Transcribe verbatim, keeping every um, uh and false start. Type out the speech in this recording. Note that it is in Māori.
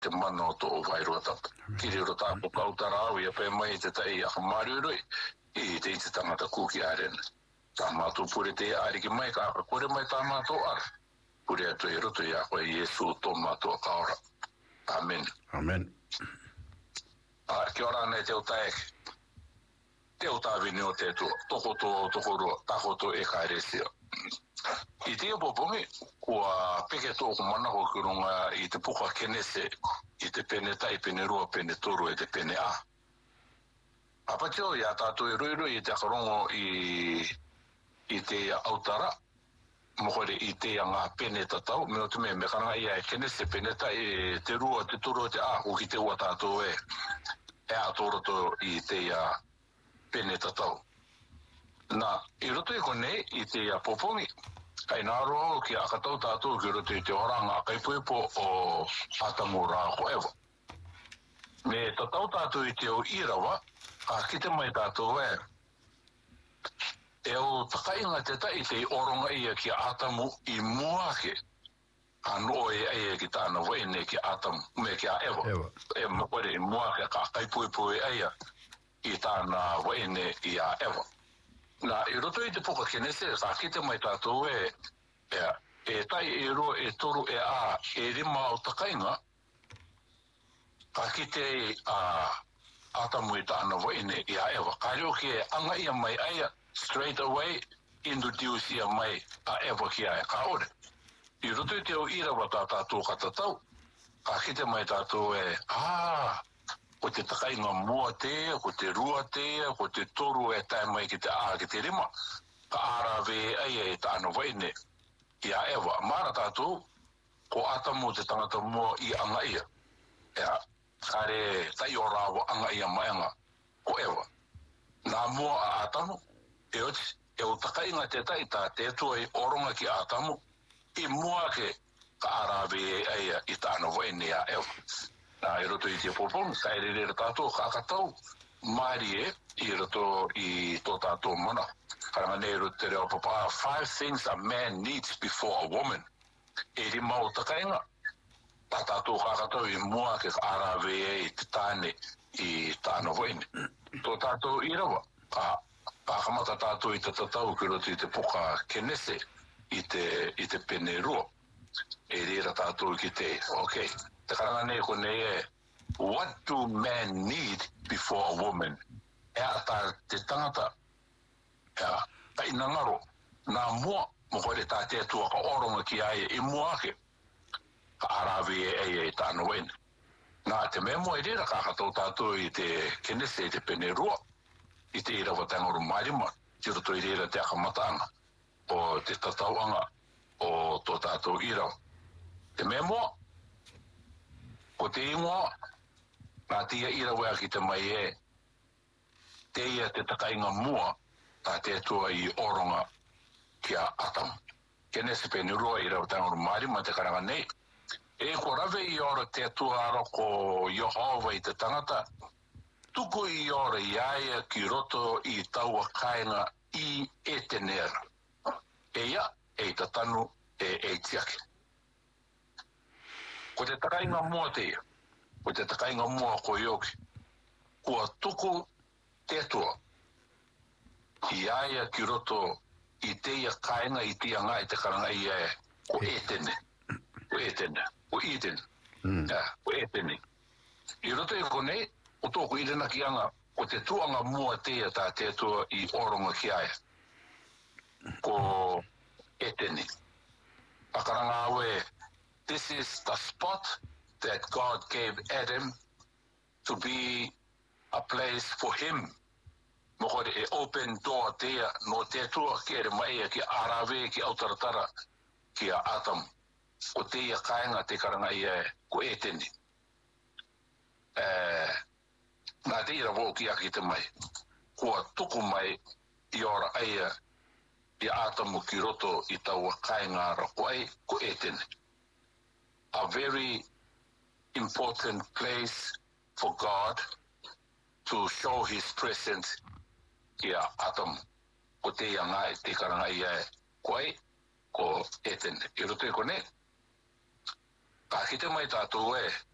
te mana o tō wairua tapa. Kiri ro tāpo kautara au ia pe mai te tai a hamarurui i te ite tangata kuki arena. Tā mātou pure te ariki mai ka aka kore mai tā mātou ara. Pure atu i roto i a koe Iesu tō mātou kaora. Amen. Amen. A ki ora nei te o taeke. Te o tāwini o te tua. Toko tō toko roa. Tako tō e kaeresia. I te popongi, kua peke tōku mana ko kurunga i te puka kenese, i te pene tai, pene rua, pene toru, e te pene a. Apatio, ia tātou i ruirui i te akarongo i, i te autara, mokore i te anga pene tatau, me o te me me karanga ia e kenese, pene tai, e te rua, te toru, te a, o ki te ua tātou e, e atoroto i te a pene tatau. Na, i roto i konei, i te a popongi, kai naro ki a katau tātou ki roto i te oranga a kaipuepo o atamura ko ewa. Me tatau tātou i te o irawa, a kite mai tātou e, e o takainga te tai te oronga ia ki atamu i muake, anu e aia ki tāna waine ki atamu, me ki a ewa. Ewa. E mwere i muake ka kaipuepo e aia i tāna waine i a ewa. Na, i roto i te poka kenese, ka kite mai tātou e, e, e tai e roa e toru e a, e rima o takainga, ka kite a atamu i tāna waine i a ewa. Ka reo ki e anga ia mai aia, straight away, introduce ia mai a ewa ki aia, ka ore. I roto i te o irawa tā tātou katatau, ka kite mai tātou e, ah, ko te takainga mua te, ko te rua te, ko te toru e tai mai ki te a ki te rima, ka arawe aia e tāna waine i a ewa. Mara tātou, ko atamu te tangata mua i anga ia. Ea, kare tai o rawa anga ia maenga, ko ewa. Nā mua a atamu, e oti, e o takainga te tai tā te tua i oronga ki atamu, i mua ke ka arawe aia i tāna waine i a ewa. Nā, i roto i te popon, kai rere tātou kakatau, maari e, i roto i tō tātou mana. Karanga nei roto te reo papa, five things a man needs before a woman. E rima o takainga, tā tātou kakatau i mua ke ka arawe e i te tāne i tāna waine. Tō tātou i rawa, ka kakamata tātou i te tatau ki roto i te poka kenese i te, i te pene rua. E rera tātou ki te, okay. Te karanga nei ko nei e, what do men need before a woman? E ata te tangata, e ka inangaro, nā mua, mo koere tā te atua ka oronga ki aia i mua ake, ka arawe e eia i tāna waina. Nā te mea mua i rera kakatau tātou i te kenese i te pene rua, i te irawa tangoru mairima, ti roto i rera te akamataanga, o te tatauanga, o tō tātou irawa. Te mea mua, ko te ingoa, nā tia irawa ki te mai e, te ia te takainga mua, tā te atua i oronga ki a atamu. Kene se pene rua i rau tangoru marima te karanga nei. E ko rave i ora te atua aro ko Yehova i te tangata, tuku i ora i aia ki roto i taua kainga i e tenera. E ia, e i tatanu, e e tiake. Ko te takainga mua te ia, ko te takainga mua ko ioki, kua tuku te atua, i aia ki roto i te ia kainga i te anga i te karanga i aia, ko e tene, ko e tene, ko i tene, mm. ja, ko e tene. I roto i konei, o tōku i rena ki anga, ko te tuanga mua te ia tā te atua i oronga ki aia, ko e tene. A karanga aue, this is the spot that God gave Adam to be a place for him. Mokore e open door tea no te tua ki ere mai ki arawe ki autaratara ki a Adam. Ko te ia kainga te karanga ia ko e teni. Eh, nā te ira wō ki aki te mai. Kua tuku mai i ora aia i Adamu ki roto i taua kainga ara ko ai ko e teni. A very important place for God to show his presence ki a Adam ko te ia ngai te karanga ia ko ai ko eten. I roto e kone, ka kite mai tātou e,